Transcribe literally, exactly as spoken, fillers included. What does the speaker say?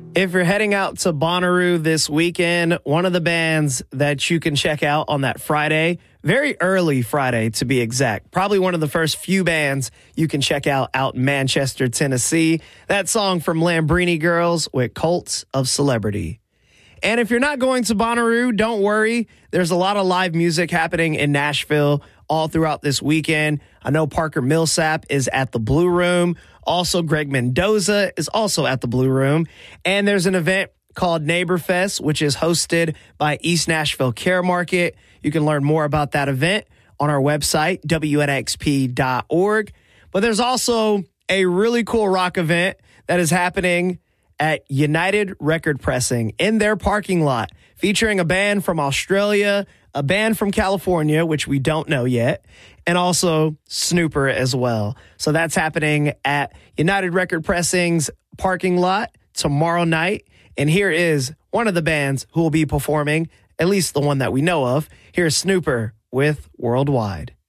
If you're heading out to Bonnaroo this weekend, one of the bands that you can check out on that Friday, very early Friday to be exact, probably one of the first few bands you can check out out in Manchester, Tennessee. That song from Lambrini Girls with Cults of Celebrity. And if you're not going to Bonnaroo, don't worry. There's a lot of live music happening in Nashville all throughout this weekend. I know Parker Millsap is at the Blue Room. Also, Greg Mendoza is also at the Blue Room. And there's an event called NeighborFest, which is hosted by East Nashville Care Market. You can learn more about that event on our website, W N X P dot org. But there's also a really cool rock event that is happening at United Record Pressing in their parking lot, featuring a band from Australia, a band from California, which we don't know yet, and also Snooper as well. So that's happening at United Record Pressing's parking lot tomorrow night. And here is one of the bands who will be performing, at least the one that we know of. Here's Snooper with Worldwide.